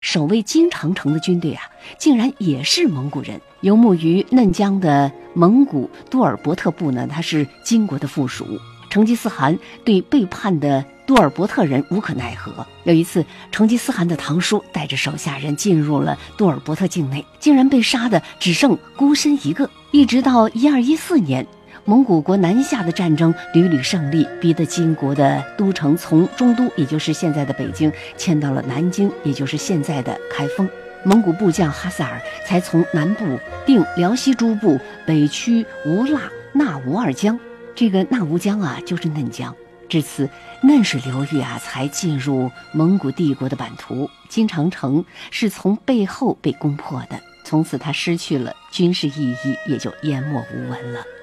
守卫金长城的军队啊，竟然也是蒙古人。游牧于嫩江的蒙古多尔伯特部呢，它是金国的附属。成吉思汗对背叛的多尔伯特人无可奈何。有一次，成吉思汗的堂叔带着手下人进入了多尔伯特境内，竟然被杀的只剩孤身一个。一直到1214年，蒙古国南下的战争屡屡胜利，逼得金国的都城从中都，也就是现在的北京，迁到了南京，也就是现在的开封。蒙古部将哈萨尔才从南部定辽西诸部，北驱乌剌、纳吾二江。这个纳吾江啊，就是嫩江。至此，嫩水流域啊才进入蒙古帝国的版图。金长城是从背后被攻破的，从此它失去了军事意义，也就淹没无闻了。